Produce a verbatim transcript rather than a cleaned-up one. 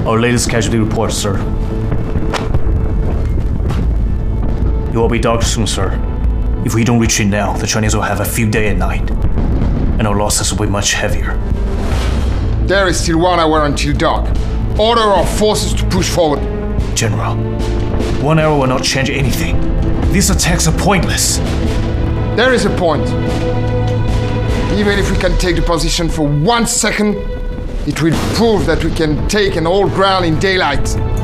Our latest casualty report, sir. You will be docked soon, sir. If we don't retreat now, the Chinese will have a field day at night. And our losses will be much heavier. There is still one hour until dock. Order our forces to push forward. General, one hour will not change anything. These attacks are pointless. There is a point. Even if we can take the position for one second, it will prove that we can take and hold ground in daylight.